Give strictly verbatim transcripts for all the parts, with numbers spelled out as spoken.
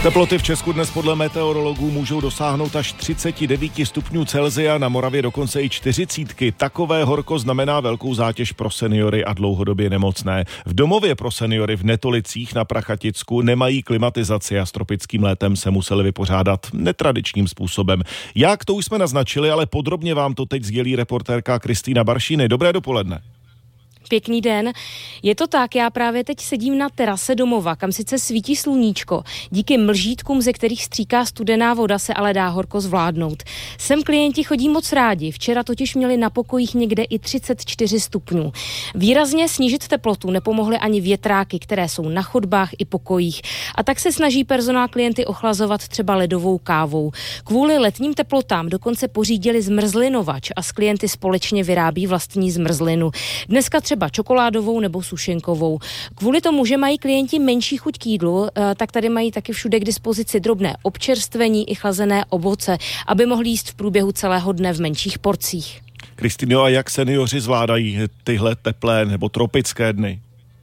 Teploty v Česku dnes podle meteorologů můžou dosáhnout až třicet devět stupňů Celsia, na Moravě dokonce i čtyřicítky. Takové horko znamená velkou zátěž pro seniory a dlouhodobě nemocné. V domově pro seniory v Netolicích na Prachaticku nemají klimatizaci a s tropickým létem se museli vypořádat netradičním způsobem. Jak, to už jsme naznačili, ale podrobně vám to teď sdělí reportérka Kristýna Baršíny. Dobré dopoledne. Pěkný den. Je to tak, já právě teď sedím na terase domova, kam sice svítí sluníčko. Díky mlžítkům, ze kterých stříká studená voda, se ale dá horko zvládnout. Sem klienti chodí moc rádi. Včera totiž měli na pokojích někde i třicet čtyři stupňů. Výrazně snížit teplotu nepomohly ani větráky, které jsou na chodbách i pokojích. A tak se snaží personál klienty ochlazovat třeba ledovou kávou. Kvůli letním teplotám dokonce pořídili zmrzlinovač a s klienty společně vyrábí vlastní zmrzlinu. Dneska třeba čokoládovou nebo sušenkovou. Kvůli tomu, že mají klienti menší chuť k jídlu, tak tady mají taky všude k dispozici drobné občerstvení i chlazené ovoce, aby mohli jíst v průběhu celého dne v menších porcích. Kristýno, a jak seniori zvládají tyhle teplé nebo tropické dny?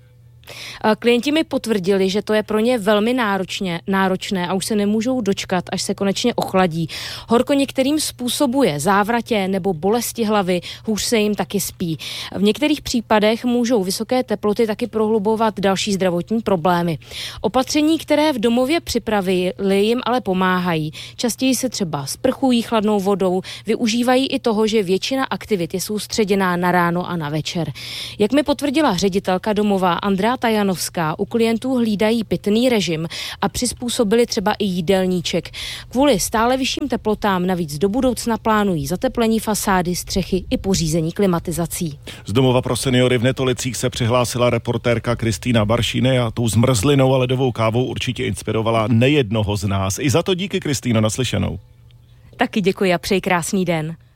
Klienti mi potvrdili, že to je pro ně velmi náročně, náročné a už se nemůžou dočkat, až se konečně ochladí. Horko některým způsobuje závratě nebo bolesti hlavy, hůř se jim taky spí. V některých případech můžou vysoké teploty taky prohlubovat další zdravotní problémy. Opatření, které v domově připravili, jim ale pomáhají. Častěji se třeba sprchují chladnou vodou, využívají i toho, že většina aktivit je soustředěná na ráno a na večer. Jak mi potvrdila ředitelka domova Andrea Tajanovská, u klientů hlídají pitný režim a přizpůsobili třeba i jídelníček. Kvůli stále vyšším teplotám navíc do budoucna plánují zateplení fasády, střechy i pořízení klimatizací. Z domova pro seniory v Netolicích se přihlásila reportérka Kristýna Baršíny a tou zmrzlinou a ledovou kávou určitě inspirovala nejednoho z nás. I za to díky, Kristýno, naslyšenou. Taky děkuji a přeji krásný den.